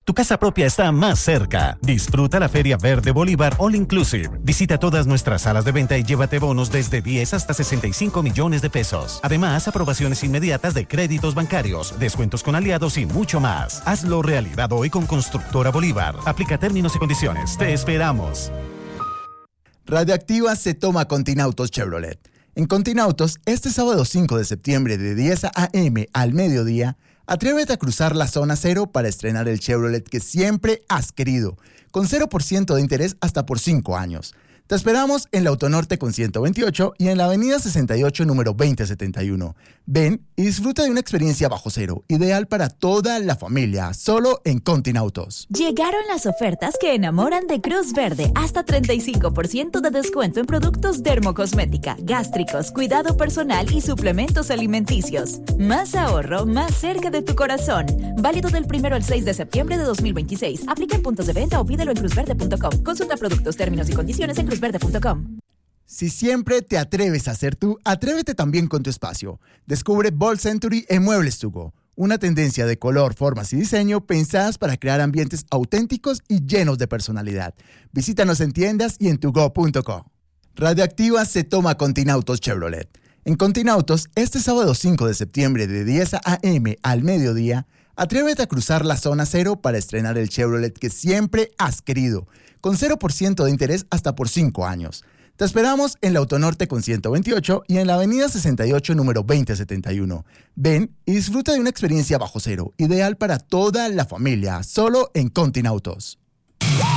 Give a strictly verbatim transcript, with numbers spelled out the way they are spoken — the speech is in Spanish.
tu casa propia está más cerca. Disfruta la Feria Verde Bolívar All Inclusive. Visita todas nuestras salas de venta y llévate bonos desde diez hasta sesenta y cinco millones de pesos. Además, aprobaciones inmediatas de créditos bancarios, descuentos con aliados y mucho más. Hazlo realidad hoy con Constructora Bolívar. Aplica términos y condiciones. Te esperamos. Radioactiva se toma Continautos Chevrolet. En Continautos, este sábado cinco de septiembre de diez a eme al mediodía, atrévete a cruzar la zona cero para estrenar el Chevrolet que siempre has querido, con cero por ciento de interés hasta por cinco años. Te esperamos en la Autonorte con ciento veintiocho y en la Avenida sesenta y ocho, número veinte setenta y uno. Ven y disfruta de una experiencia bajo cero, ideal para toda la familia, solo en Continautos. Llegaron las ofertas que enamoran de Cruz Verde. Hasta treinta y cinco por ciento de descuento en productos dermocosmética, gástricos, cuidado personal y suplementos alimenticios. Más ahorro, más cerca de tu corazón. Válido del primero al seis de septiembre de dos mil veintiséis. Aplica en puntos de venta o pídelo en cruz verde punto com. Consulta productos, términos y condiciones en cruz verde punto com. Si siempre te atreves a ser tú, atrévete también con tu espacio. Descubre Bold Century en Muebles To Go, una tendencia de color, formas y diseño pensadas para crear ambientes auténticos y llenos de personalidad. Visítanos en tiendas y en tugo punto co. Radioactiva se toma Continautos Chevrolet. En Continautos, este sábado cinco de septiembre de diez a eme al mediodía, atrévete a cruzar la zona cero para estrenar el Chevrolet que siempre has querido, con cero por ciento de interés hasta por cinco años. Te esperamos en la Autonorte con ciento veintiocho y en la Avenida sesenta y ocho, número veinte setenta y uno. Ven y disfruta de una experiencia bajo cero, ideal para toda la familia, solo en Continautos.